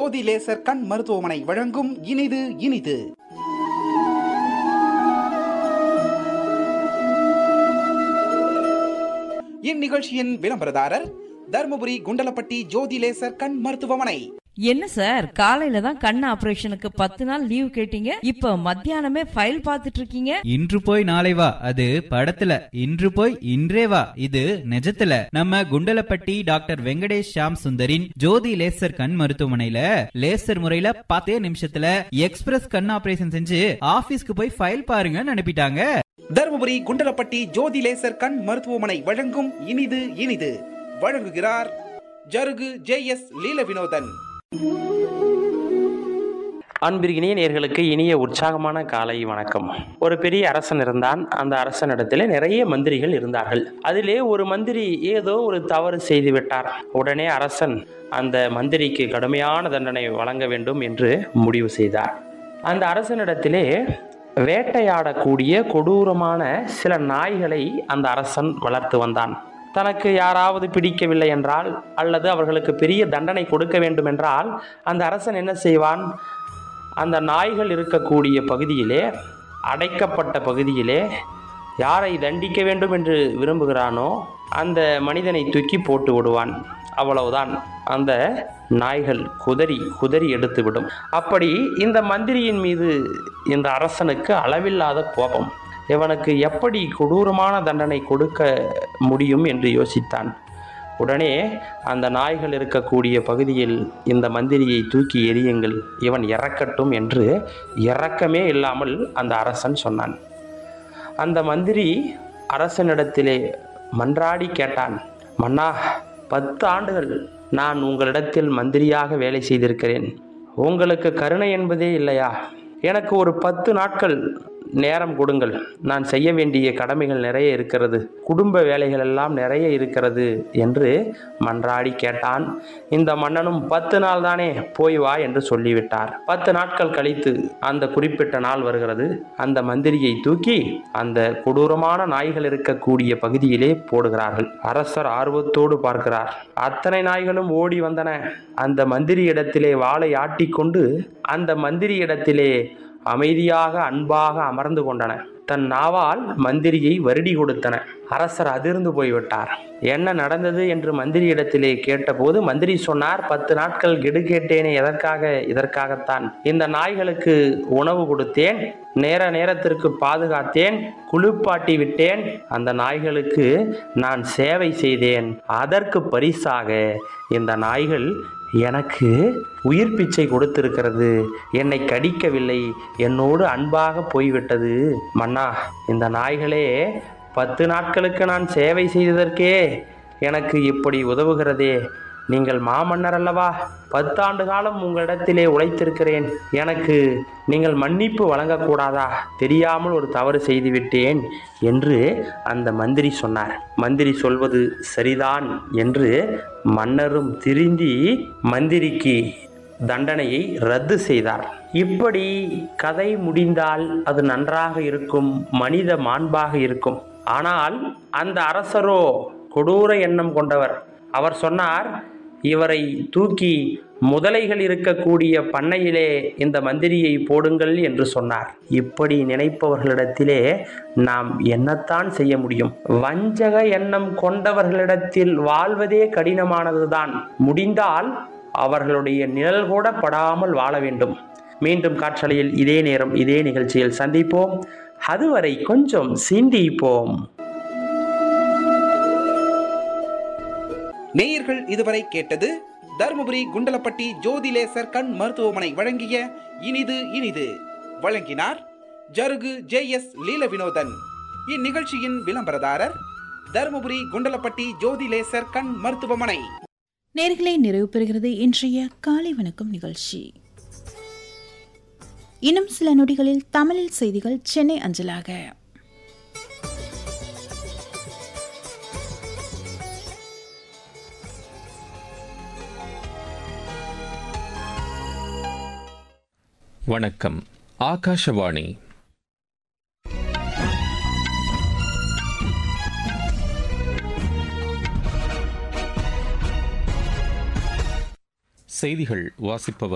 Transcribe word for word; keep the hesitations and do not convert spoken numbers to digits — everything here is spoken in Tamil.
ஜோதி லேசர் கண் மருத்துவமனை வழங்கும் இனிது இனிது. இந்நிகழ்ச்சியின் விளம்பரதாரர் தர்மபுரி குண்டலப்பட்டி ஜோதி லேசர் கண் மருத்துவமனை. என்ன சார், காலையில தான் கண் ஆபரேஷனுக்கு பத்து நாள் லீவ் கேட்டீங்க, இப்ப மத்தியானமே ஃபைல் பாத்துட்டு இருக்கீங்க. இன்று போய் நாளை வா, அது படத்துல. இன்று போய் இன்றே வா, இது நிஜத்துல. நம்ம குண்டலப்பட்டி டாக்டர் வெங்கடேஷ் ஷாம் சுந்தரின் ஜோதி லேசர் கண் மருத்துவமனையில லேசர் முறையில பத்தே நிமிஷத்துல எக்ஸ்பிரஸ் கண் ஆபரேஷன் செஞ்சு ஆபீஸ்க்கு போய் ஃபைல் பாருங்கன்னு அனுப்பிட்டாங்க. தர்மபுரி குண்டலப்பட்டி ஜோதி லேசர் கண் மருத்துவமனை வழங்கும் இனிது இனிது. வழங்குகிறார் ஜருகு ஜே எஸ் லீல வினோதன். அன்பிற்கினிய நேயர்களுக்கு இனிய உற்சாகமான காலை வணக்கம். ஒரு பெரிய அரசன் இருந்தான். அந்த அரசனிடத்தில் நிறைய மந்திரிகள் இருந்தார்கள். அதிலே ஒரு மந்திரி ஏதோ ஒரு தவறு செய்து விட்டார். உடனே அரசன் அந்த மந்திரிக்கு கடுமையான தண்டனை வழங்க வேண்டும் என்று முடிவு செய்தார். அந்த அரசனிடத்திலே வேட்டையாடக்கூடிய கொடூரமான சில நாய்களை அந்த அரசன் வளர்த்து வந்தான். தனக்கு யாராவது பிடிக்கவில்லை என்றால் அல்லது அவர்களுக்கு பெரிய தண்டனை கொடுக்க வேண்டும் என்றால் அந்த அரசன் என்ன செய்வான், அந்த நாய்கள் இருக்கக்கூடிய பகுதியிலே, அடைக்கப்பட்ட பகுதியிலே யாரை தண்டிக்க வேண்டும் என்று விரும்புகிறானோ அந்த மனிதனை தூக்கி போட்டு விடுவான். அவ்வளவுதான், அந்த நாய்கள் குதறி குதறி எடுத்துவிடும். அப்படி இந்த மந்திரியின் மீது இந்த அரசனுக்கு அளவில்லாத கோபம். இவனுக்கு எப்படி கொடூரமான தண்டனை கொடுக்க முடியும் என்று யோசித்தான். உடனே அந்த நாய்கள் இருக்கக்கூடிய பகுதியில் இந்த மந்திரியை தூக்கி எறியுங்கள், இவன் இறக்கட்டும் என்று இரக்கமே இல்லாமல் அந்த அரசன் சொன்னான். அந்த மந்திரி அரசனிடத்திலே மன்றாடி கேட்டான், மன்னா, பத்து ஆண்டுகள் நான் உங்களிடத்தில் மந்திரியாக வேலை செய்திருக்கிறேன். உங்களுக்கு கருணை என்பதே இல்லையா? எனக்கு ஒரு பத்து நாட்கள் நேரம் கொடுங்கள். நான் செய்ய வேண்டிய கடமைகள் நிறைய இருக்கிறது, குடும்ப வேலைகள் எல்லாம் நிறைய இருக்கிறது என்று மன்றாடி கேட்டான். இந்த மன்னனும் பத்து நாள் தானே, போய் வா என்று சொல்லிவிட்டார். பத்து நாட்கள் கழித்து அந்த குறிப்பிட்ட நாள் வருகிறது. அந்த மந்திரியை தூக்கி அந்த கொடூரமான நாய்கள் இருக்கக்கூடிய பகுதியிலே போடுகிறார்கள். அரசர் ஆர்வத்தோடு பார்க்கிறார். அத்தனை நாய்களும் ஓடி வந்தன. அந்த மந்திரி இடத்திலே வாளை ஆட்டிக்கொண்டு அந்த மந்திரி இடத்திலே அமைதியாக அன்பாக அமர்ந்து கொண்டன. தன் நாவால் மந்திரியை வருடி கொடுத்தன. அரசர் அதிர்ந்து போய்விட்டார். என்ன நடந்தது என்று மந்திரியிடத்திலே கேட்டபோது மந்திரி சொன்னார், பத்து நாட்கள் கெடு கேட்டேனே, எதற்காக? இதற்காகத்தான். இந்த நாய்களுக்கு உணவு கொடுத்தேன், நேர நேரத்திற்கு பாதுகாத்தேன், குளிப்பாட்டி விட்டேன், அந்த நாய்களுக்கு நான் சேவை செய்தேன். அதற்கு பரிசாக இந்த நாய்கள் எனக்கு உயிர் பிச்சை கொடுத்திருக்கிறது. என்னை கடிக்கவில்லை, என்னோடு அன்பாக போய்விட்டது. மன்னா, இந்த நாய்களே பத்து நாட்களுக்கு நான் சேவை செய்ததற்கே எனக்கு இப்படி உதவுகிறதே. நீங்கள் மாமன்னர் அல்லவா? பத்தாண்டு காலம் உங்களிடத்திலே உழைத்திருக்கிறேன். எனக்கு நீங்கள் மன்னிப்பு வழங்கக்கூடாதா? தெரியாமல் ஒரு தவறு செய்துவிட்டேன் என்று அந்த மந்திரி சொன்னார். மந்திரி சொல்வது சரிதான் என்று மன்னரும் திருந்தி மந்திரிக்கு தண்டனையை ரத்து செய்தார். இப்படி கதை முடிந்தால் அது நன்றாக இருக்கும், மனித மாண்பாக இருக்கும். ஆனால் அந்த அரசரோ கொடூர எண்ணம் கொண்டவர். அவர் சொன்னார், இவரை தூக்கி முதலைகள் இருக்கக்கூடிய பண்ணையிலே இந்த மந்திரியை போடுங்கள் என்று சொன்னார். இப்படி நினைப்பவர்களிடத்திலே நாம் என்னத்தான் செய்ய முடியும்? வஞ்சக எண்ணம் கொண்டவர்களிடத்தில் வாழ்வதே கடினமானதுதான். முடிந்தால் அவர்களுடைய நிழல் கூட படாமல் வாழ வேண்டும். மீண்டும் காற்றலையில் இதே நேரம் இதே நிகழ்ச்சியில் சந்திப்போம். அதுவரை கொஞ்சம் சிந்திப்போம். நேயர்கள் இதுவரை கேட்டது தர்மபுரி குண்டலப்பட்டி ஜோதி லேசர் கண் மருத்துவமனை வழங்கிய இனிது இனிது. வழங்கினார் ஜருகு ஜே எஸ் லீல வினோதன். இந்நிகழ்ச்சியின் விளம்பரதாரர் தர்மபுரி குண்டலப்பட்டி ஜோதி லேசர் கண் மருத்துவமனை. நேர்களை நிறைவு பெறுகிறது இன்றைய காலை வணக்கம் நிகழ்ச்சி. இன்னும் சில நொடிகளில் தமிழில் செய்திகள் சென்னை அஞ்சலாக. வணக்கம், ஆகாஷவாணி. செய்திகள் வாசிப்பவர்